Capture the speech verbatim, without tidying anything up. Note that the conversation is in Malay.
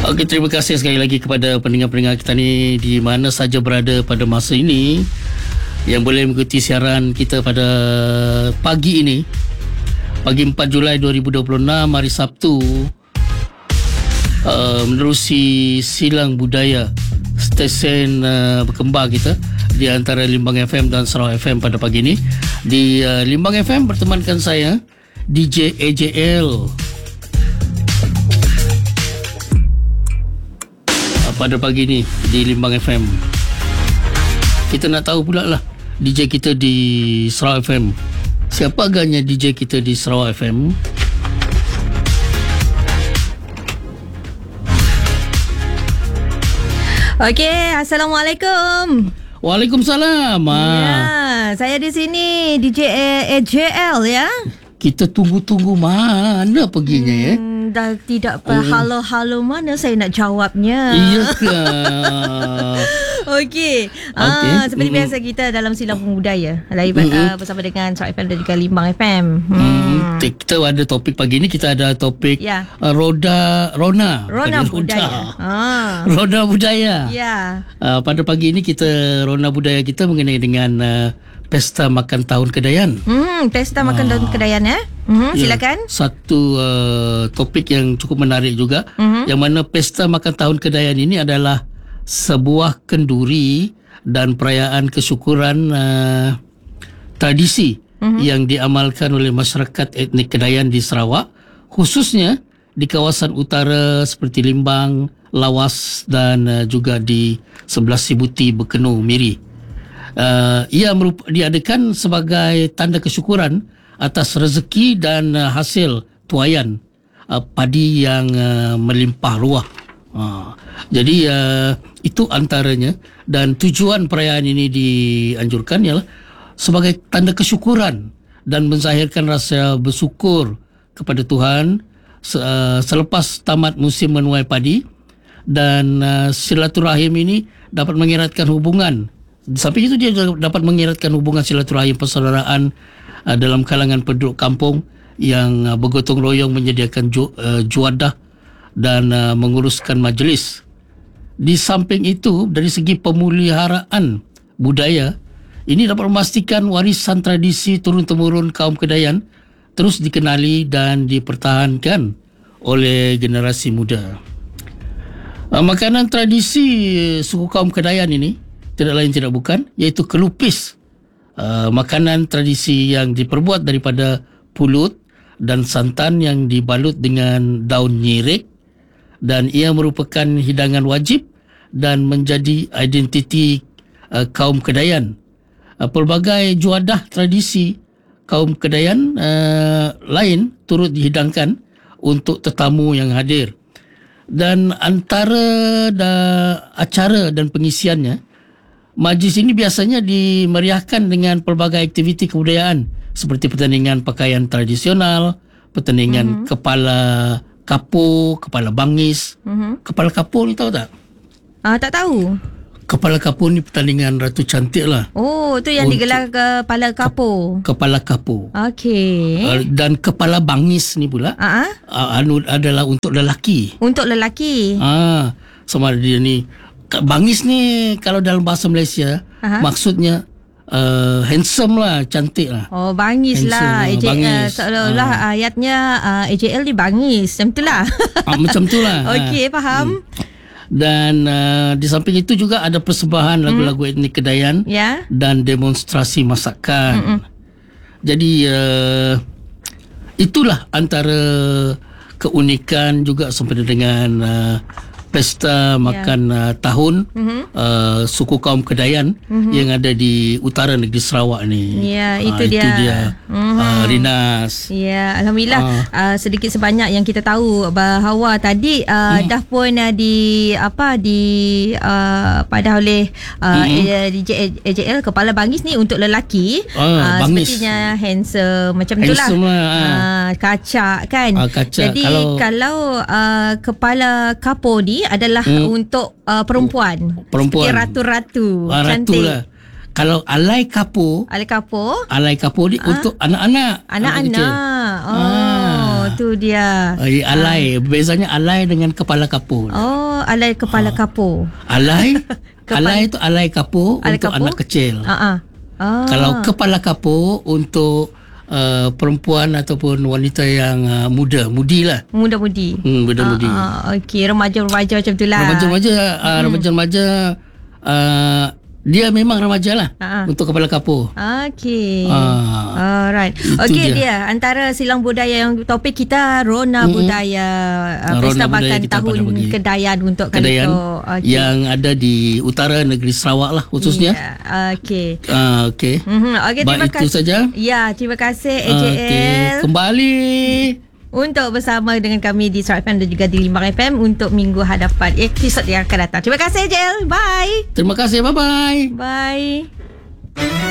Okey, terima kasih sekali lagi kepada pendengar-pendengar kita ni di mana saja berada pada masa ini yang boleh mengikuti siaran kita pada pagi ini, pagi empat Julai dua ribu dua puluh enam, hari Sabtu, uh, menerusi Silang Budaya, stesen uh, berkembar kita di antara Limbang F M dan Sarawak F M pada pagi ini. Di uh, Limbang F M bertemankan saya D J A J L. Pada pagi ni di Limbang F M, kita nak tahu pula lah D J kita di Sarawak F M. Siapa agaknya D J kita di Sarawak F M? Okey, Assalamualaikum. Waalaikumsalam. Ya, saya di sini D J A J L ya. Kita tunggu-tunggu mana perginya hmm. ya? Dah tidak berhalo-halo mana saya nak jawabnya. Iya ke? Okey. Okay. Ah, seperti mm-hmm. biasa kita dalam Silang Budaya live mm-hmm. uh, bersama dengan Sarawak F M dan juga Limbang F M. Hmm. Hmm. Kita ada topik pagi ni, kita ada topik ya. uh, Roda Rona. Rona Budaya. Ah. Roda Budaya. Ya. Uh, pada pagi ini kita Rona Budaya kita mengenai dengan uh, Pesta Makan Tahun Kedayan. Hmm, Pesta Makan ah. Tahun Kedayan ya. Hmm, ya, silakan. Satu uh, topik yang cukup menarik juga, uh-huh. yang mana Pesta Makan Tahun Kedayan ini adalah sebuah kenduri dan perayaan kesyukuran uh, tradisi uh-huh. yang diamalkan oleh masyarakat etnik Kedayan di Sarawak, khususnya di kawasan utara seperti Limbang, Lawas dan uh, juga di sebelah Sibuti, Bekenu, Miri. Uh, ia merup- diadakan sebagai tanda kesyukuran atas rezeki dan uh, hasil tuaian uh, padi yang uh, melimpah ruah. Uh, jadi uh, itu antaranya, dan tujuan perayaan ini dianjurkan ialah sebagai tanda kesyukuran dan menzahirkan rasa bersyukur kepada Tuhan uh, selepas tamat musim menuai padi, dan uh, silaturahim ini dapat mengeratkan hubungan. Di samping itu dia dapat mengeratkan hubungan silaturahim persaudaraan uh, dalam kalangan penduduk kampung yang uh, bergotong royong menyediakan ju, uh, juadah dan uh, menguruskan majlis. Di samping itu, dari segi pemeliharaan budaya, ini dapat memastikan warisan tradisi turun-temurun kaum Kedayan terus dikenali dan dipertahankan oleh generasi muda. Uh, makanan tradisi suku kaum Kedayan ini tidak lain tidak bukan, iaitu kelupis. Uh, makanan tradisi yang diperbuat daripada pulut dan santan yang dibalut dengan daun nyirik, dan ia merupakan hidangan wajib dan menjadi identiti uh, kaum Kedayan. Uh, pelbagai juadah tradisi kaum Kedayan uh, lain turut dihidangkan untuk tetamu yang hadir. Dan antara da, acara dan pengisiannya, majlis ini biasanya dimeriahkan dengan pelbagai aktiviti kebudayaan seperti pertandingan pakaian tradisional, pertandingan mm-hmm. kepala kapur, kepala bangis. Mm-hmm. Kepala kapur ni tahu tak? Ah, tak tahu. Kepala kapur ni pertandingan Ratu Cantik lah. Oh, tu yang untuk digelar kepala kapur. Ke, kepala kapur. Okey. Uh, dan kepala bangis ni pula uh-huh. uh, anu adalah untuk lelaki. Untuk lelaki. Ah, sama dia ni. Bangis ni kalau dalam bahasa Malaysia, uh-huh. maksudnya uh, handsome lah, cantik lah. Oh, bangis handsome lah. A J L, uh, seolah-olah uh. ayatnya uh, A J L ni bangis. Macam tu lah. Ah, macam tu lah. Okey, faham. Hmm. Dan uh, di samping itu juga ada persembahan lagu-lagu hmm. etnik Kedayan yeah. dan demonstrasi masakan. Mm-mm. Jadi uh, itulah antara keunikan juga sampai dengan uh, Pesta Makan yeah. uh, Tahun mm-hmm. uh, suku kaum Kedayan mm-hmm. yang ada di utara negeri Sarawak ni. Ya, yeah, itu, uh, dia. Itu dia. Mm-hmm. Uh, Rinas. Ya, yeah, alhamdulillah uh. Uh, sedikit sebanyak yang kita tahu bahawa tadi uh, mm. dah pun uh, di apa di uh, pada oleh uh, mm-hmm. D J A J L kepala bangis ni untuk lelaki. Uh, uh, sepertinya handsome macam itulah. Lah. Uh, kacak kan. Uh, kacak. Jadi kalau, kalau uh, kepala kapur ni adalah hmm. untuk uh, perempuan. Perempuan. Seperti ratu-ratu. Ah, cantik. Ratu lah. Kalau alai kapur. Alai kapur. Alai kapur ni ha? untuk anak-anak. Anak-anak. Oh, ah. tu dia. Alai. Ah. Bezanya alai dengan kepala kapur. Oh. Oh, alai kepala kapur. Alai alai itu alai kapur Alai untuk kapur? anak kecil. Ah, ah. Ah. Kalau kepala kapur untuk uh, perempuan ataupun wanita yang uh, muda, mudi lah. Muda-mudi. Hmm, muda-mudi. Ah, ah. Okey, remaja-remaja macam tu lah. Remaja-remaja, uh, Hmm. remaja-remaja uh, dia memang remaja lah Ah, ah. untuk kepala kapur. Okey. Ah, Alright. itu Okey dia. dia. Antara silang budaya yang topik kita Rona Mm-mm. budaya uh, Rona Pesta budaya Makan kita Tahun pada pagi. Kedayan untuk kali Kedayan itu. Okey. yang ada di utara negeri Sarawak lah khususnya. Ya, okey. Ah, Okey. Mhm. Okey, terima Baik, itu kasih. saja. Ya, terima kasih A J L. Okey. Kembali. Untuk bersama dengan kami di Surat F M dan juga di Limbang F M untuk minggu hadapan episod yang akan datang. Terima kasih A J L. Bye. Terima kasih. Bye-bye. Bye.